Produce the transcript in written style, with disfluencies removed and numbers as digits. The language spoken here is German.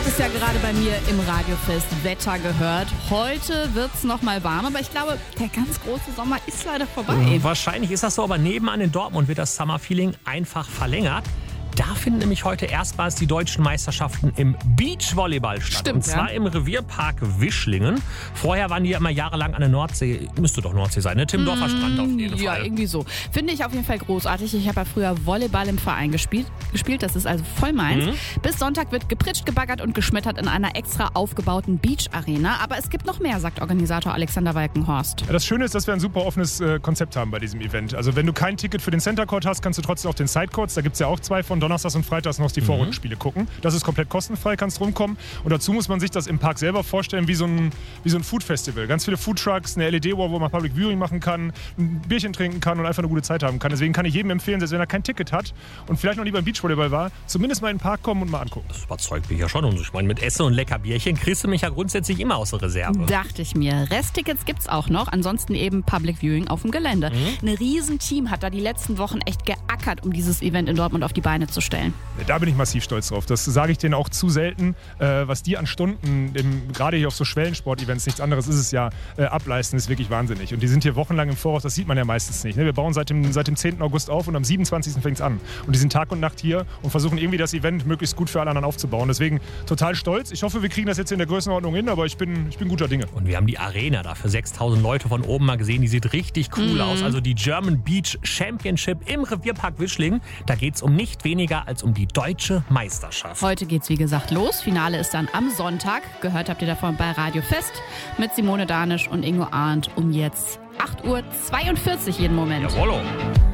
habt es ja gerade bei mir im Radiofest Wetter gehört. Heute wird es noch mal warm, aber ich glaube, der ganz große Sommer ist leider vorbei. Wahrscheinlich ist das so, aber nebenan in Dortmund wird das Summer-Feeling einfach verlängert. Da finden nämlich heute erstmals die deutschen Meisterschaften im Beachvolleyball statt. Stimmt, und zwar im Revierpark Wischlingen. Vorher waren die ja immer jahrelang an der Nordsee. Müsste doch Nordsee sein, ne? Timmendorfer Strand auf jeden Fall. Ja, irgendwie so. Finde ich auf jeden Fall großartig. Ich habe ja früher Volleyball im Verein gespielt. Das ist also voll meins. Bis Sonntag wird gepritscht, gebaggert und geschmettert in einer extra aufgebauten Beach-Arena. Aber es gibt noch mehr, sagt Organisator Alexander Walkenhorst. Ja, das Schöne ist, dass wir ein super offenes Konzept haben bei diesem Event. Also wenn du kein Ticket für den Center Court hast, kannst du trotzdem auf den Side Courts, da gibt es ja auch 2 von Donnerstags und Freitags noch die Vorrundenspiele gucken. Das ist komplett kostenfrei, kannst rumkommen. Und dazu muss man sich das im Park selber vorstellen wie so ein Food-Festival. Ganz viele Foodtrucks, eine LED-Wall, wo man Public Viewing machen kann, ein Bierchen trinken kann und einfach eine gute Zeit haben kann. Deswegen kann ich jedem empfehlen, selbst wenn er kein Ticket hat und vielleicht noch nie beim Beachvolleyball war, zumindest mal in den Park kommen und mal angucken. Das überzeugt mich ja schon. Und ich meine, mit Essen und lecker Bierchen kriegst du mich ja grundsätzlich immer aus der Reserve. Dachte ich mir. Resttickets gibt's auch noch. Ansonsten eben Public Viewing auf dem Gelände. Ein Riesenteam hat da die letzten Wochen echt geackert, um dieses Event in Dortmund auf die Beine zu stellen. Da bin ich massiv stolz drauf. Das sage ich denen auch zu selten, was die an Stunden, gerade hier auf so Schwellensport-Events, nichts anderes ist es ja, ableisten, ist wirklich wahnsinnig. Und die sind hier wochenlang im Voraus, das sieht man ja meistens nicht. Ne? Wir bauen seit dem 10. August auf und am 27. fängt es an. Und die sind Tag und Nacht hier und versuchen irgendwie das Event möglichst gut für alle anderen aufzubauen. Deswegen total stolz. Ich hoffe, wir kriegen das jetzt in der Größenordnung hin, aber ich bin guter Dinge. Und wir haben die Arena da für 6.000 Leute von oben mal gesehen. Die sieht richtig cool aus. Also die German Beach Championship im Revierpark Wischlingen. Da geht es um nicht weniger als um die deutsche Meisterschaft. Heute geht's wie gesagt los. Finale ist dann am Sonntag. Gehört habt ihr davon bei Radio Fest mit Simone Danisch und Ingo Arndt um jetzt 8:42 Uhr jeden Moment. Jawollo.